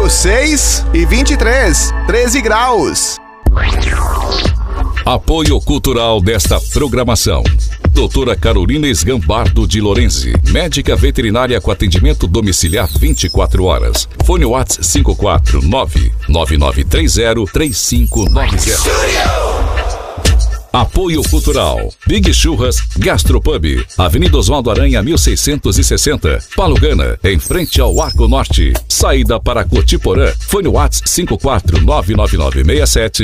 Rio, 6 e 23, 13 graus. Apoio cultural desta programação: Doutora Carolina Esgambardo de Lorenzi, médica veterinária com atendimento domiciliar 24 horas. Fone WhatsApp 549-9930-3590. Apoio cultural: Big Churras Gastropub, Avenida Oswaldo Aranha 1660, Palugana, em frente ao Arco Norte. Saída para Cotiporã. Fone WhatsApp 5499967